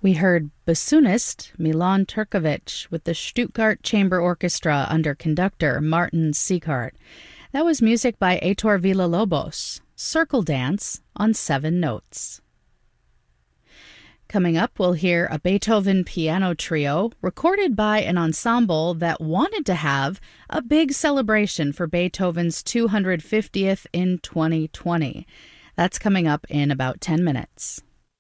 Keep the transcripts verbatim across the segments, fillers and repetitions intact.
We heard bassoonist Milan Turkovic with the Stuttgart Chamber Orchestra under conductor Martin Sieghart. That was music by Heitor Villa-Lobos, Circle Dance on Seven Notes. Coming up, we'll hear a Beethoven piano trio recorded by an ensemble that wanted to have a big celebration for Beethoven's two hundred fiftieth in twenty twenty. That's coming up in about ten minutes.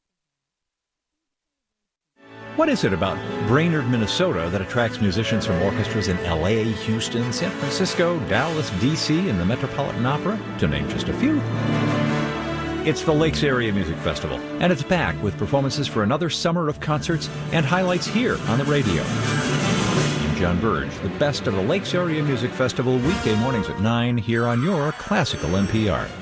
What is it about Brainerd, Minnesota that attracts musicians from orchestras in L A, Houston, San Francisco, Dallas, D C, and the Metropolitan Opera, to name just a few? It's the Lakes Area Music Festival, and it's back with performances for another summer of concerts and highlights here on the radio. I'm John Burge, the best of the Lakes Area Music Festival, weekday mornings at nine here on your Classical N P R.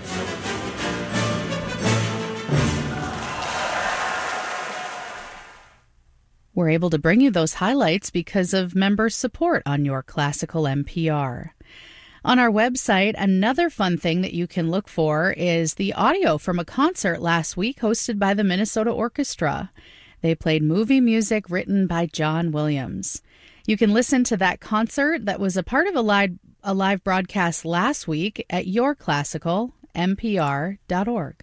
We're able to bring you those highlights because of member support on your Classical N P R. On our website, another fun thing that you can look for is the audio from a concert last week hosted by the Minnesota Orchestra. They played movie music written by John Williams. You can listen to that concert that was a part of a live, a live broadcast last week at your classical N P R dot org.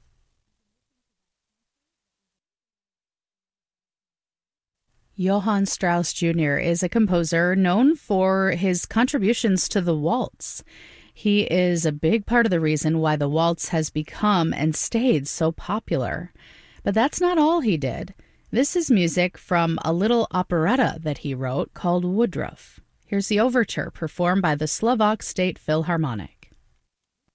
Johann Strauss Junior is a composer known for his contributions to the waltz. He is a big part of the reason why the waltz has become and stayed so popular. But that's not all he did. This is music from a little operetta that he wrote called Woodruff. Here's the overture performed by the Slovak State Philharmonic.